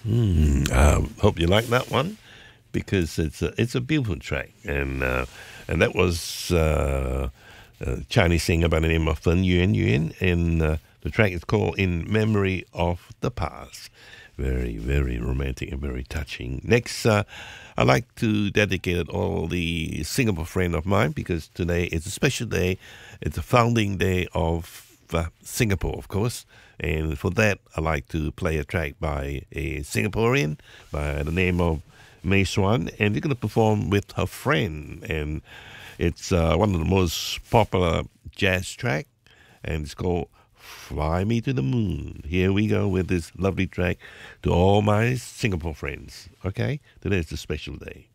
Hope you like that one because it's a beautiful track, and that was Chinese singer by the name of Fen Yuan Yuan, and the track is called "In Memory of the Past." Very, very romantic and very touching. Next, I'd like to dedicate it all the Singapore friend of mine because today is a special day. It's the founding day of Singapore, of course. And for that, I like to play a track by a Singaporean by the name of Mei Swan, and they're going to perform with her friend. And it's one of the most popular jazz track, and it's called Fly Me to the Moon. Here we go with this lovely track to all my Singapore friends. Okay, today is a special day.